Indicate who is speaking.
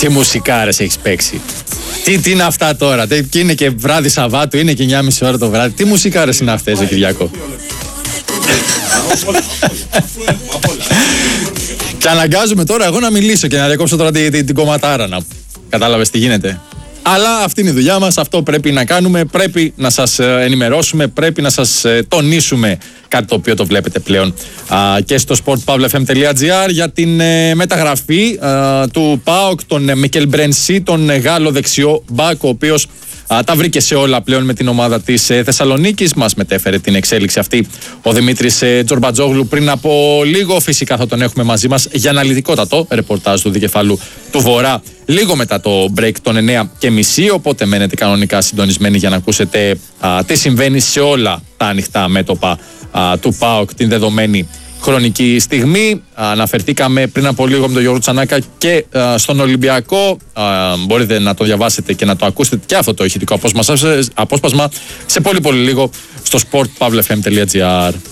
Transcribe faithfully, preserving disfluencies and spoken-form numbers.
Speaker 1: Τι μουσικάρες έχεις παίξει. Τι, τι είναι αυτά τώρα. Και είναι και βράδυ Σαββάτου, είναι και εννιά και μισή ώρα το βράδυ. Τι μουσικάρες είναι αυτές, ρε Κυριακό. Και αναγκάζομαι τώρα εγώ να μιλήσω και να διακόψω τώρα την, την, την κομματάρα να... Κατάλαβες τι γίνεται. Αλλά αυτή είναι η δουλειά μας, αυτό πρέπει να κάνουμε, πρέπει να σας ενημερώσουμε, πρέπει να σας τονίσουμε κάτι το οποίο το βλέπετε πλέον α, και στο sport pavla f m τελεία g r για την ε, μεταγραφή α, του ΠΑΟΚ, τον ε, Μικέλ Μπρενσί, τον ε, Γάλλο δεξιό μπακ, ο οποίος α, τα βρήκε σε όλα πλέον με την ομάδα της ε, Θεσσαλονίκης. Μας μετέφερε την εξέλιξη αυτή ο Δημήτρης ε, Τζορμπατζόγλου πριν από λίγο. Φυσικά θα τον έχουμε μαζί μας για αναλυτικότατο ρεπορτάζ του δικεφάλου του Βορρά λίγο μετά το break των εννιά και μισή, οπότε μένετε κανονικά συντονισμένοι για να ακούσετε α, τι συμβαίνει σε όλα τα ανοιχτά μέτωπα α, του ΠΑΟΚ την δεδομένη χρονική στιγμή. Αναφερθήκαμε πριν από λίγο με τον Γιώργο Τσανάκα και α, στον Ολυμπιακό. Α, μπορείτε να το διαβάσετε και να το ακούσετε και αυτό το ηχητικό απόσπασμα σε πολύ πολύ λίγο στο sport pavla f m τελεία g r.